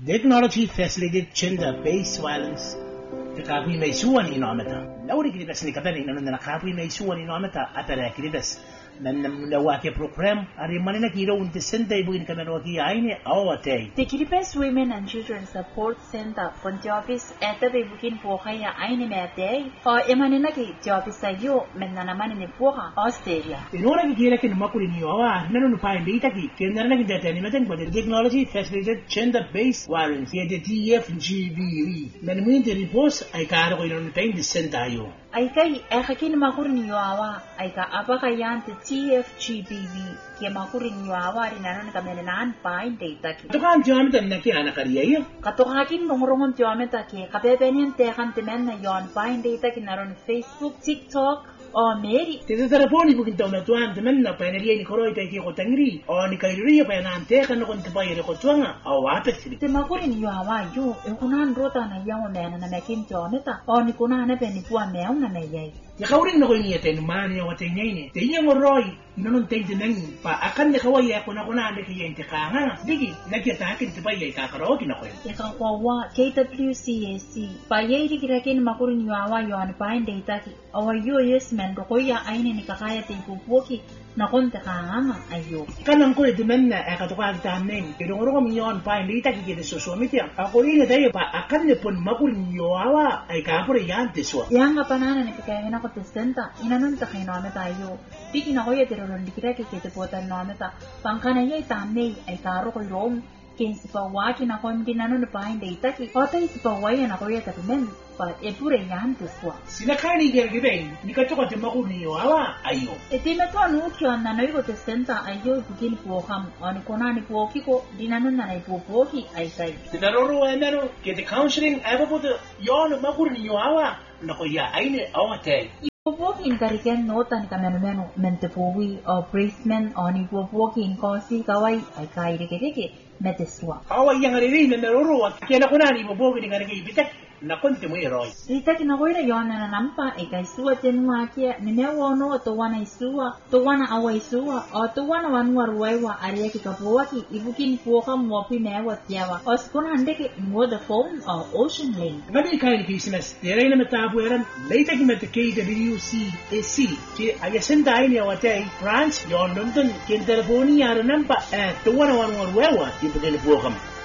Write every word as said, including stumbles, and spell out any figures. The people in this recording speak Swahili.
Technology facilitated gender-based violence. Kakapi may suwan inometa. Lauri kinitas ni kapani na nakapi may suwan inometa atara kinitas. Nanawake program ari manina kiro unti senta ibu in kamerwaki aine awate. The Kiribati Women and Children Support Center Pontiofis eta bebukin pohaya aine mete o emanina ki tiofisa yo menanamani ni poha Australia. Inora ki kira ki makuri ni awa nanu pa indita ki kendarna ki data ni meten but technology facilitated gender-based violence. Yete T F G B V. Nanmin the reports ay karo ko ino tain di senta yo. Ay kay ekakin makuri ni awa ay ka apakayan T F G B V ke makuri ni awa rin nanon kamenan pain data ki. Tukan tiameta na ki ana kariya yo. Katukakin ngongongon tiameta ki kapepenian tekan temen na yon pain data ki naron Facebook, TikTok o Mary. Tete telefoni bukin taw na tuan temen na paineriya ni koroi tay ki ko tangri o ni kairiya pa na tekan no kon tapay re ko tuanga o wapet sili. Te makuri ni awa yo e kunan rota na yawo mena na mekin tiameta o ni kunan na peni puan meong na meyay. Ya kauring na ko niya ten mani o tay ni. Te yang oroi inon tay tinang pa akan ni kawai ako na kuna na kiyen te kanga. Digi nakita akin tapay ay kakaro kinako. Ya kawawa K W C A C pa yai dikirakin makuri ni awa yo an pain data ki o yo yes men ko ya aine ni kakaya te ipupoki na konta kanga ayo. Kanang ko itimen na ay katukag tamen. Kirongoro ko minyon pain data ki kete sosomitia. Ako rin na tayo pa akan ni pon makuri ni awa ay kapore yan teswa. Yang kapanana ni kaya na ko tesenta inanon ta kayo na tayo. Diki na ko ya teron dikira ki kete potan na meta. Pangkana yai tamen ay karo ko rom. Kinsi pa waki na ko hindi nanon na pain data ki. Ota isi pa waya na ko ya tamen. But epure yan teswa. Sinakani gergibeng ni katuka te makuri ni awa ayo. Iti na to anu kyo na noy ko tesenta ayo bugin po ham ani kona ni po ko dinanon na po po ki ay kay. Tinaroro ay naro kete counseling ay po to yon makuri ni awa na ko ya aine awate. Ipopoki in kariken nota ni kamenumeno mentepowi o bracemen o ni popoki in kosi kawai ay kay deke-deke meteswa. Awa yang ariri na naroro at kaya na ni popoki ni karike ibitak na konti mo iroy. Rita kinakoira yon na nampa ay kay suwa tenwa kia nimewo no to wana isua to wana awa isua o to wana wanwa ruwaiwa aria kikapuwaki ibukin puwaka mwapi mewa tiawa o sikuna handeke mo the phone o ocean lane. Nabi kaya ni Christmas teray na matabu eran later ki mata K W C A C ki ayasen dahil ni awatay France yon London kin telefoni yara nampa eh to wana wanwa ruwaiwa ibukin puwakam.